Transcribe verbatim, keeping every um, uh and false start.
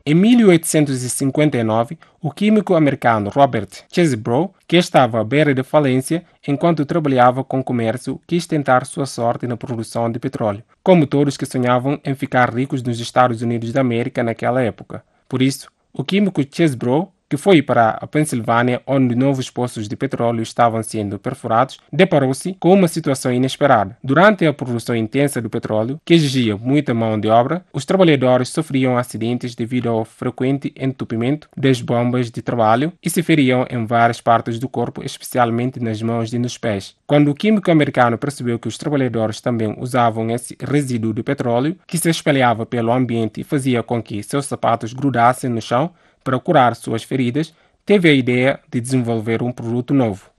Em mil oitocentos e cinquenta e nove, o químico americano Robert Chesebrough, que estava à beira de falência enquanto trabalhava com comércio, quis tentar sua sorte na produção de petróleo, como todos que sonhavam em ficar ricos nos Estados Unidos da América naquela época. Por isso, o químico Chesebrough, que foi para a Pensilvânia, onde novos poços de petróleo estavam sendo perfurados, deparou-se com uma situação inesperada. Durante a produção intensa do petróleo, que exigia muita mão de obra, os trabalhadores sofriam acidentes devido ao frequente entupimento das bombas de trabalho e se feriam em várias partes do corpo, especialmente nas mãos e nos pés. Quando o químico americano percebeu que os trabalhadores também usavam esse resíduo de petróleo, que se espalhava pelo ambiente e fazia com que seus sapatos grudassem no chão, para curar suas feridas, teve a ideia de desenvolver um produto novo.